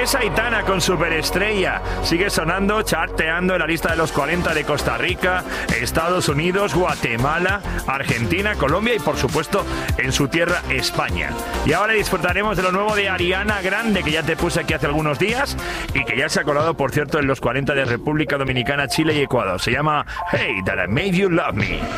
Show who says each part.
Speaker 1: Es Aitana con Superestrella. Sigue sonando, charteando en la lista de los 40 de Costa Rica, Estados Unidos, Guatemala, Argentina, Colombia y por supuesto en su tierra España. Y ahora disfrutaremos de lo nuevo de Ariana Grande, que ya te puse aquí hace algunos días y que ya se ha colado, por cierto, en los 40 de República Dominicana, Chile y Ecuador. Se llama Hey That I Made You Love Me.